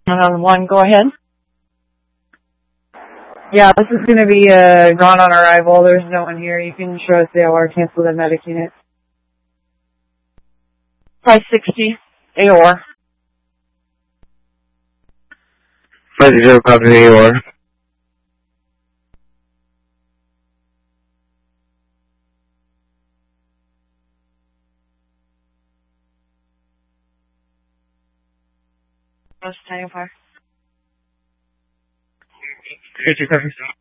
1, go ahead. Yeah, this is going to be gone on arrival. There's no one here. You can show us the OR, cancel the medic unit. 560, AOR. 50, copy AOR. What's the time fire? 50, copy.